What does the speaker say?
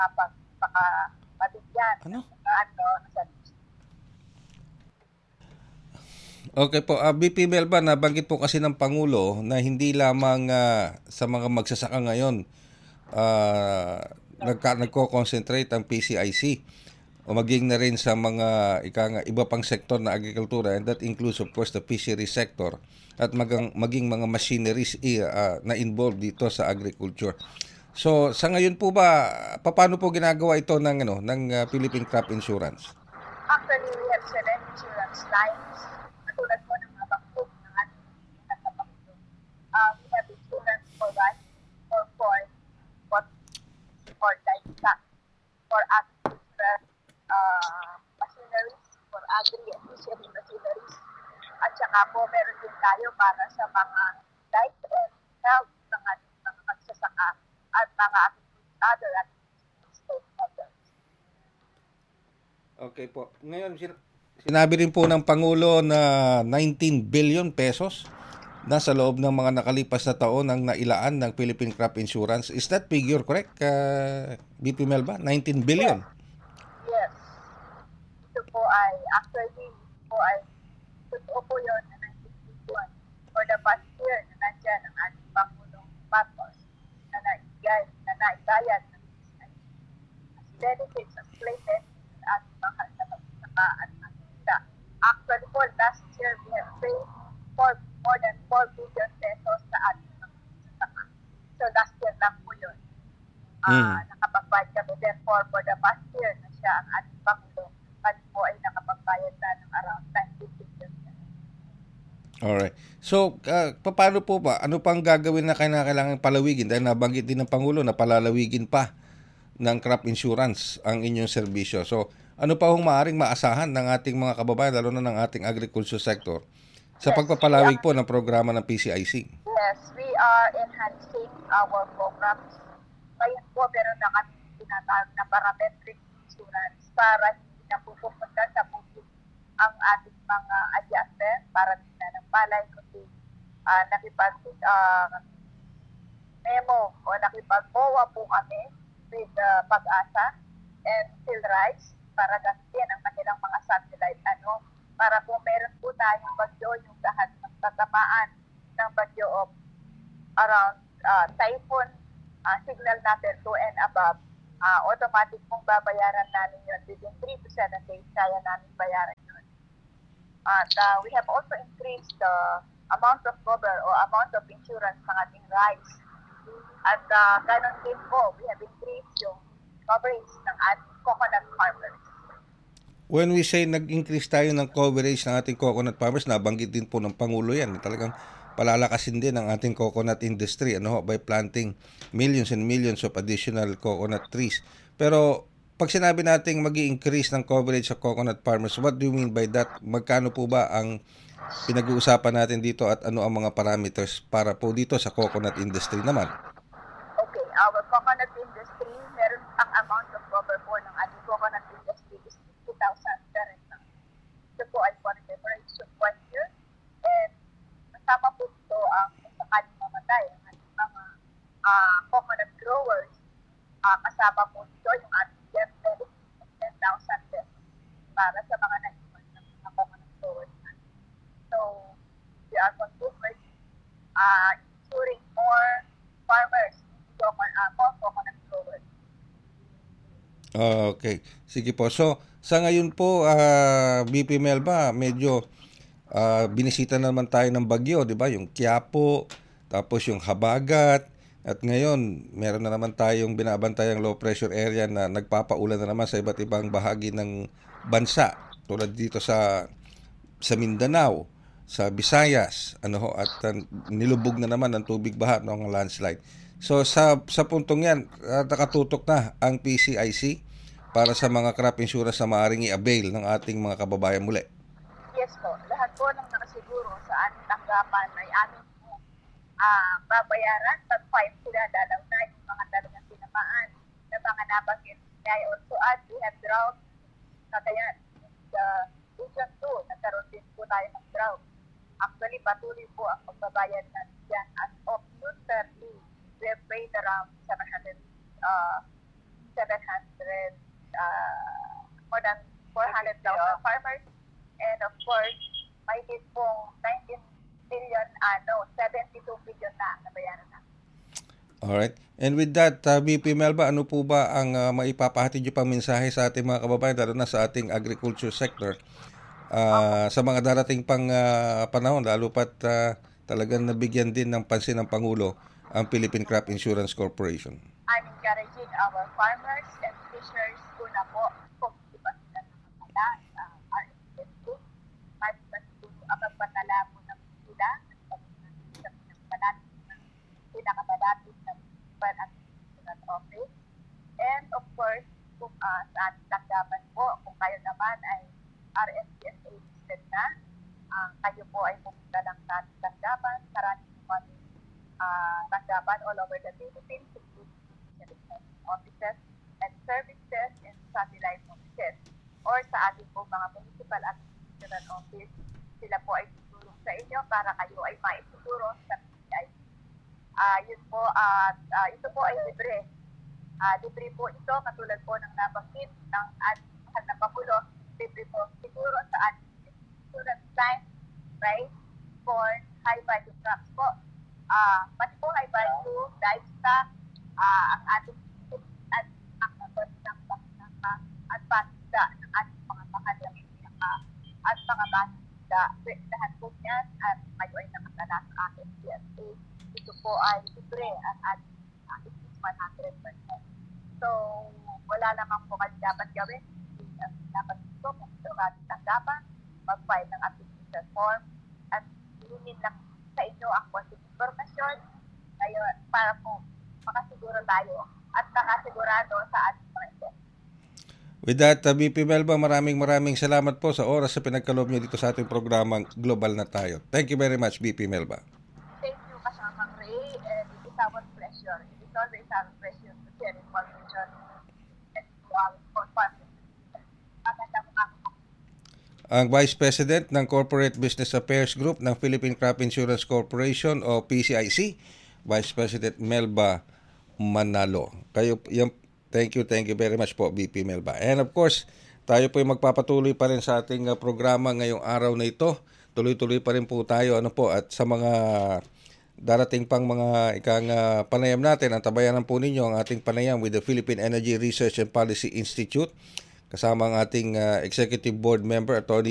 mabigyan Ano? sa Okay po, BP Melba, nabanggit po kasi ng Pangulo na hindi lamang sa mga magsasaka ngayon nagko-concentrate ang PCIC o maging na rin sa mga iba pang sektor na agrikultura, and that includes of course the fishery sector at maging mga machineries na involved dito sa agriculture. So sa ngayon po ba, paano po ginagawa ito ng Philippine Crop Insurance? Actually, we have seven insurance lines. Katulad po ng mga bangkok ng ating nagkakapito. We have insurance for rice, for corn, for livestock, for agricultural machineries, for agri and fishery machineries. At saka po, meron din tayo para sa mga life and health ng ating mga magsasaka at mga other activities stakeholders. Okay po. Ngayon, sinabi rin po ng Pangulo na 19 billion pesos na sa loob ng mga nakalipas na taon ang nailaan ng Philippine Crop Insurance. Is that figure correct, BP Melba? 19 Yes, billion? yes. Ito po ay, actually, ito po ay, totoo po yun na 1951. For the past year na nandyan ang ating Pangulong Marcos na naibayad ng benefits as slated at mahal na magsasaka at magsasaka. Actually po, last year we have paid for more than 4 billion pesos sa ating magsasaka. So last year lang po yun. Nakapagbayad kami. Therefore, for the past year na siya ang ating Pangulo, kami po ay nakapagbayad na ng around 90 billion pesos. Alright. So, paano po ba? Ano pang gagawin na kailangan palawigin? Dahil nabanggit din ng Pangulo na palalawigin pa ng crop insurance ang inyong serbisyo. So, ano pa hong maaaring maasahan ng ating mga kababayan, lalo na ng ating agriculture sector, sa Yes, pagpapalawig po ng programa ng PCIC? yes, we are enhancing our programs. Ngayon po, meron na kami tinatawag na parametric insurance para hindi na pupunta sa public ang ating mga adjuster para tingnan ng palay, kundi memo o nakipag-MOA po kami with Pag-asa and PhilRice para gamitin ang kanilang mga satellite para po meron po tayong bagyo yung lahat ng tatamaan ng bagyo of around typhoon signal number 2 and above, automatic pong babayaran namin yun within 3 to 7 days kaya namin bayaran yun. At we have also increased the amount of cover o amount of insurance ng ating rice. At ganon din po, we have increased yung coverage ng ating coconut farmers. When we say nag-increase tayo ng coverage ng ating coconut farmers, nabanggit din po ng Pangulo yan. Talagang palalakasin din ang ating coconut industry by planting millions and millions of additional coconut trees. Pero pag sinabi nating mag-i-increase ng coverage sa coconut farmers, what do you mean by that? Magkano po ba ang pinag-uusapan natin dito at ano ang mga parameters para po dito sa coconut industry naman? Okay, our coconut industry, meron ang amount of cover po ng ating coconut industry is 50,000 per hectare. Ito po ay for the average of 1 year. And kasama po ito ang sakaling mamatay ang ating mga coconut growers. Kasama po ito yung ating death benefit of 10,000 pesos para sa mga naiwan ng mga coconut growers. So, we are consumers ensuring more farmers more coconut growers. Okay. Sige po. So, sa ngayon po, BP Melba, medyo binisita naman tayo ng bagyo, di ba? Yung Quiapo, tapos yung Habagat, at ngayon, meron na naman tayong binabantayang low pressure area na nagpapaulan na naman sa iba't ibang bahagi ng bansa. Tulad dito sa Mindanao, sa Visayas, at nilubog na naman ng tubig baha ng landslide. So sa puntong 'yan, nakatutok na ang PCIC para sa mga crop insurance na maaaring i-avail ng ating mga kababayan muli. Yes po, lahat po ng nakasiguro sa aming tanggapan ay aming babayaran pag-file sila dalaw na yung mga talagang tinamaan na mga nabanggit. Kaya also as we have drought, kaya the region 2, nagkaroon din po tayo ng drought. Actually, patuloy po ang pagbabayad natin dyan as of June 30. We have paid around 700 more than 400,000 farmers. And of course, may hit pong 19 billion, 72 billion na nabayaran na. Alright. And with that, VP Melba, ano po ba ang maipapahatid nyo pang mensahe sa ating mga kababayan, lalo na sa ating agriculture sector, sa mga darating pang panahon, lalo pat talagang nabigyan din ng pansin ng Pangulo ang Philippine Crop Insurance Corporation? I'm encouraging our farmers and fishers na po kung iba sila nakakala sa RSPSU. Mas siguro ang pagpatala mo ng sila sa pinakamalapit ng municipal administration office. And of course, kung sa ating tanggapan po, kung kayo naman ay RSPSA listed na, kayo po ay pumunta lang sa ating tanggapan. Marami po kami tanggapan all over the Philippines, offices and services and satellite offices, or sa ating po mga municipal administration office. Sila po ay tutulong sa inyo para kayo ay maituturo sa PCIC. Yun po, ito po ay libre. Libre po ito, katulad po ng nabanggit ng ating mahal na Pangulo. Libre po siguro sa ating insurance line, rice, corn, high value crops po. Pati po high value livestock, ang ating at ang at pasda ng ating mga mahal at mga pasda. Lahat po yan at kayo ay nakatala sa ating PSA. Ito po ay libre ang ating 100%. So, wala naman po kayo dapat gawin. Dapat ito kung ito ating tanggapan, mag-file ng application form at hihingin lang sa inyo ang konting informasyon ngayon para po makasiguro tayo at nakasigurado sa ating mga investment. With that, VP Melba, maraming salamat po sa oras sa pinagkaloob niyo dito sa ating programang Global na Tayo. Thank you very much, VP Melba. Thank you, Kasamang Ray, and it is our pleasure. It is always our pleasure to share information and to our farmers. Ang Vice President ng Corporate Business Affairs Group ng Philippine Crop Insurance Corporation o PCIC, Vice President Melba Manalo. Thank you very much po, VP Melba. And of course, tayo po ay magpapatuloy pa rin sa ating programa ngayong araw na ito. Tuloy-tuloy pa rin po tayo at sa mga darating pang mga panayam natin, ang tabayanan po ninyo ang ating panayam with the Philippine Energy Research and Policy Institute kasama ang ating Executive Board Member, Atty.